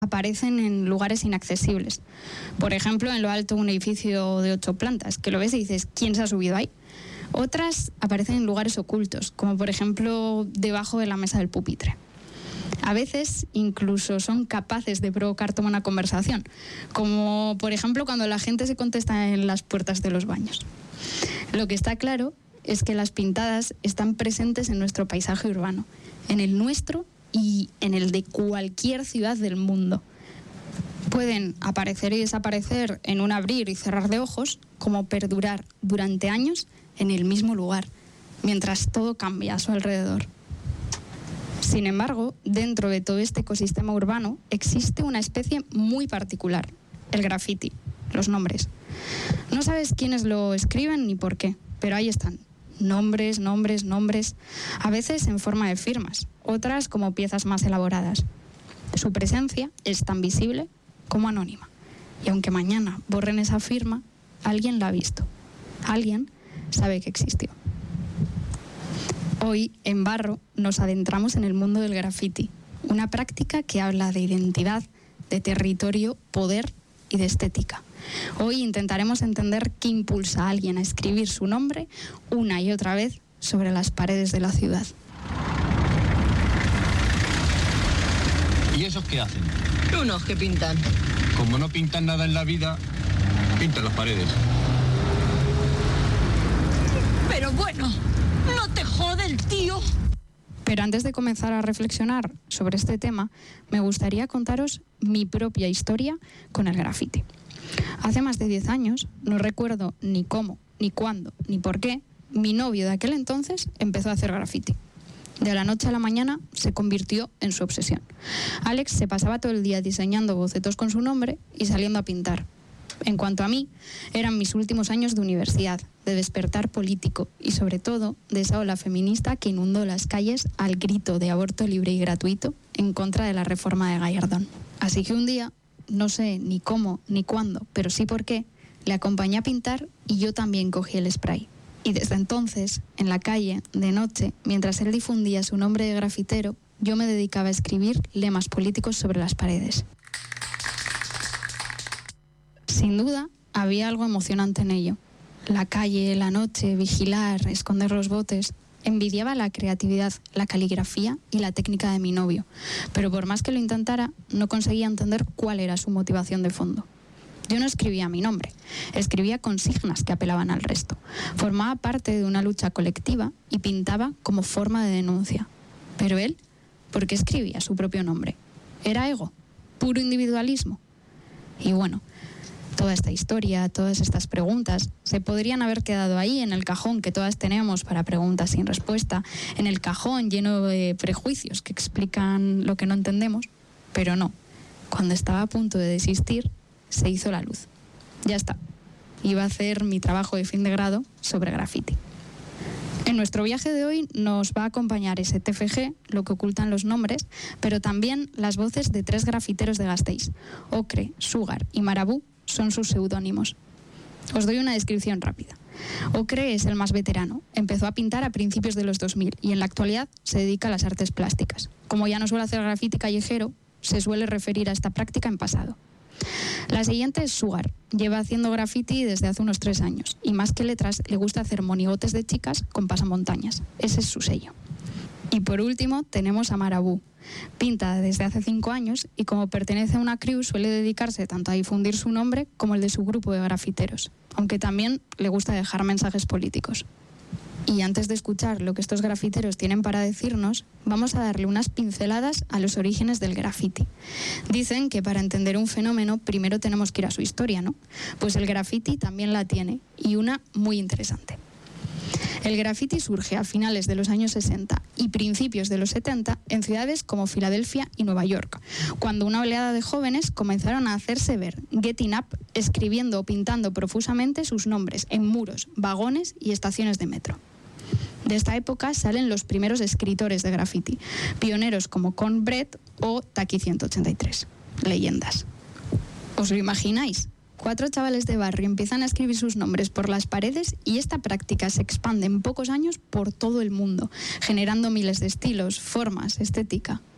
aparecen en lugares inaccesibles. Por ejemplo, en lo alto de un edificio de 8 plantas, que lo ves y dices, ¿quién se ha subido ahí? Otras aparecen en lugares ocultos, como por ejemplo debajo de la mesa del pupitre. A veces incluso son capaces de provocar toda una conversación, como por ejemplo cuando la gente se contesta en las puertas de los baños. Lo que está claro es que las pintadas están presentes en nuestro paisaje urbano, en el nuestro y en el de cualquier ciudad del mundo. Pueden aparecer y desaparecer en un abrir y cerrar de ojos, como perdurar durante años en el mismo lugar, mientras todo cambia a su alrededor. Sin embargo, dentro de todo este ecosistema urbano existe una especie muy particular, el graffiti, los nombres. No sabes quiénes lo escriben ni por qué, pero ahí están. Nombres, nombres, nombres, a veces en forma de firmas, otras como piezas más elaboradas. Su presencia es tan visible como anónima. Y aunque mañana borren esa firma, alguien la ha visto. Alguien sabe que existió. Hoy, en Barro, nos adentramos en el mundo del graffiti, una práctica que habla de identidad, de territorio, poder y de estética. Hoy intentaremos entender qué impulsa a alguien a escribir su nombre una y otra vez sobre las paredes de la ciudad. ¿Y esos qué hacen? Unos que pintan. Como no pintan nada en la vida, pintan las paredes. Pero bueno, no te jode el tío. Pero antes de comenzar a reflexionar sobre este tema, me gustaría contaros mi propia historia con el graffiti. Hace más de 10 años, no recuerdo ni cómo, ni cuándo, ni por qué, mi novio de aquel entonces empezó a hacer graffiti. De la noche a la mañana se convirtió en su obsesión. Alex se pasaba todo el día diseñando bocetos con su nombre y saliendo a pintar. En cuanto a mí, eran mis últimos años de universidad, de despertar político y sobre todo de esa ola feminista que inundó las calles al grito de aborto libre y gratuito en contra de la reforma de Gallardón. Así que un día, no sé ni cómo ni cuándo, pero sí por qué, le acompañé a pintar y yo también cogí el spray. Y desde entonces, en la calle, de noche, mientras él difundía su nombre de grafitero, yo me dedicaba a escribir lemas políticos sobre las paredes. Sin duda, había algo emocionante en ello. La calle, la noche, vigilar, esconder los botes. Envidiaba la creatividad, la caligrafía y la técnica de mi novio. Pero por más que lo intentara, no conseguía entender cuál era su motivación de fondo. Yo no escribía mi nombre, escribía consignas que apelaban al resto. Formaba parte de una lucha colectiva y pintaba como forma de denuncia. Pero él, ¿por qué escribía su propio nombre? ¿Era ego? ¿Puro individualismo? Y bueno, toda esta historia, todas estas preguntas, se podrían haber quedado ahí en el cajón que todas tenemos para preguntas sin respuesta, en el cajón lleno de prejuicios que explican lo que no entendemos, pero no. Cuando estaba a punto de desistir, se hizo la luz. Ya está. Iba a hacer mi trabajo de fin de grado sobre graffiti. En nuestro viaje de hoy nos va a acompañar ese TFG, lo que ocultan los nombres, pero también las voces de 3 grafiteros de Gasteiz. Ocre, Sugar y Marabú son sus seudónimos. Os doy una descripción rápida. Ocre es el más veterano. Empezó a pintar a principios de los 2000 y en la actualidad se dedica a las artes plásticas. Como ya no suele hacer graffiti callejero, se suele referir a esta práctica en pasado. La siguiente es Sugar. Lleva haciendo graffiti desde hace unos 3 años y más que letras le gusta hacer monigotes de chicas con pasamontañas. Ese es su sello. Y por último tenemos a Marabú. Pinta desde hace 5 años y como pertenece a una crew suele dedicarse tanto a difundir su nombre como el de su grupo de grafiteros, aunque también le gusta dejar mensajes políticos. Y antes de escuchar lo que estos grafiteros tienen para decirnos, vamos a darle unas pinceladas a los orígenes del graffiti. Dicen que para entender un fenómeno primero tenemos que ir a su historia, ¿no? Pues el graffiti también la tiene, y una muy interesante. El graffiti surge a finales de los años 60 y principios de los 70 en ciudades como Filadelfia y Nueva York, cuando una oleada de jóvenes comenzaron a hacerse ver, getting up, escribiendo o pintando profusamente sus nombres en muros, vagones y estaciones de metro. De esta época salen los primeros escritores de graffiti, pioneros como Con Brett o Taki 183, leyendas. ¿Os lo imagináis? 4 chavales de barrio empiezan a escribir sus nombres por las paredes y esta práctica se expande en pocos años por todo el mundo, generando miles de estilos, formas, estética.